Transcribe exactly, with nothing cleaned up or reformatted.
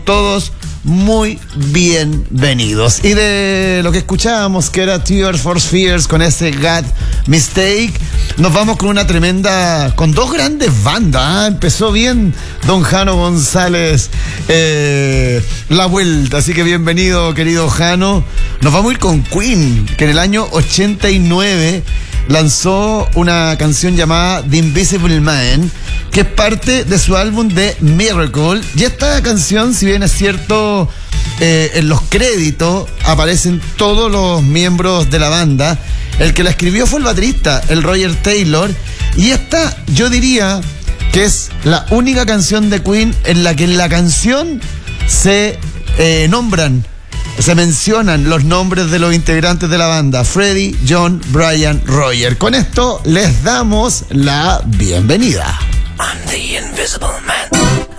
Todos muy bienvenidos. Y de lo que escuchábamos, que era Tears for Fears con ese God Mistake, nos vamos con una tremenda, con dos grandes bandas. ¿eh? Empezó bien don Jano González eh, la vuelta, así que bienvenido, querido Jano. Nos vamos a ir con Queen, que en el año ochenta y nueve lanzó una canción llamada The Invisible Man, que es parte de su álbum The Miracle. Y esta canción, si bien es cierto, eh, en los créditos aparecen todos los miembros de la banda, el que la escribió fue el baterista, el Roger Taylor. Y esta, yo diría que es la única canción de Queen en la que en la canción se eh, nombran, se mencionan los nombres de los integrantes de la banda: Freddie, John, Brian, Roger. Con esto les damos la bienvenida. I'm the Invisible Man.